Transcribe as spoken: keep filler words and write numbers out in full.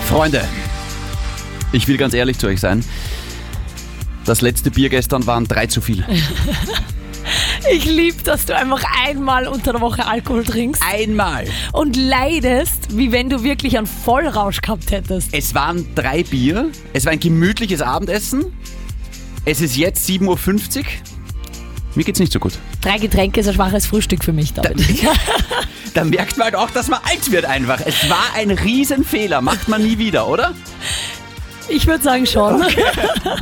Freunde, ich will ganz ehrlich zu euch sein. Das letzte Bier gestern waren drei zu viel. Ich liebe, dass du einfach einmal unter der Woche Alkohol trinkst Einmal. und leidest, wie wenn du wirklich einen Vollrausch gehabt hättest. Es waren drei Bier. Es war ein gemütliches Abendessen. Es ist jetzt sieben Uhr fünfzig. Mir geht's nicht so gut. Drei Getränke ist ein schwaches Frühstück für mich, David. Da merkt man halt auch, dass man alt wird einfach. Es war ein Riesenfehler. Macht man nie wieder, oder? Ich würde sagen schon.